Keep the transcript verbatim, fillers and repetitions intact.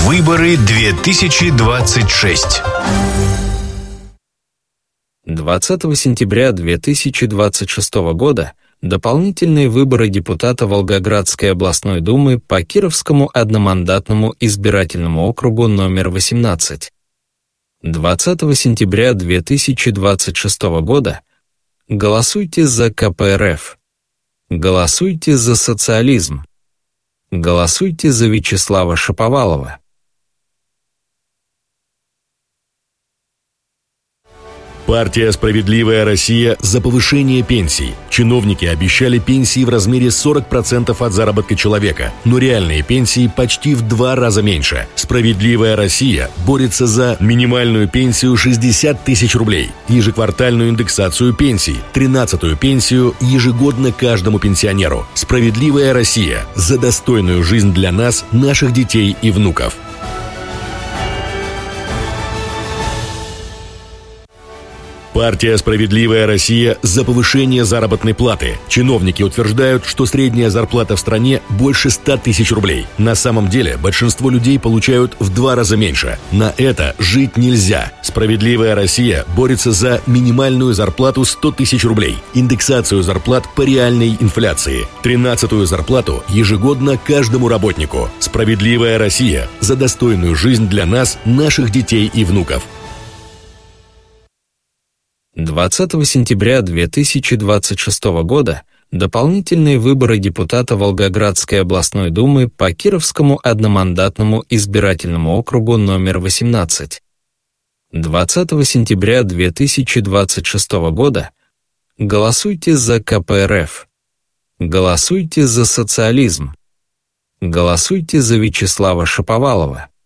Выборы две тысячи двадцать шесть. двадцатого сентября две тысячи двадцать шестого года дополнительные выборы депутата Волгоградской областной думы по Кировскому одномандатному избирательному округу номер восемнадцать. двадцатого сентября две тысячи двадцать шестого года голосуйте за ка пэ эр эф. Голосуйте за социализм. Голосуйте за Вячеслава Шаповалова. Партия «Справедливая Россия» за повышение пенсий. Чиновники обещали пенсии в размере сорок процентов от заработка человека, но реальные пенсии почти в два раза меньше. «Справедливая Россия» борется за минимальную пенсию шестьдесят тысяч рублей, ежеквартальную индексацию пенсий, тринадцатую пенсию ежегодно каждому пенсионеру. «Справедливая Россия» за достойную жизнь для нас, наших детей и внуков. Партия «Справедливая Россия» за повышение заработной платы. Чиновники утверждают, что средняя зарплата в стране больше ста тысяч рублей. На самом деле большинство людей получают в два раза меньше. На это жить нельзя. «Справедливая Россия» борется за минимальную зарплату сто тысяч рублей, индексацию зарплат по реальной инфляции, тринадцатую зарплату ежегодно каждому работнику. «Справедливая Россия» за достойную жизнь для нас, наших детей и внуков. двадцатого сентября две тысячи двадцать шестого года дополнительные выборы депутата Волгоградской областной думы по Кировскому одномандатному избирательному округу номер восемнадцать. двадцатого сентября две тысячи двадцать шестого года голосуйте за ка пэ эр эф. Голосуйте за социализм. Голосуйте за Вячеслава Шаповалова.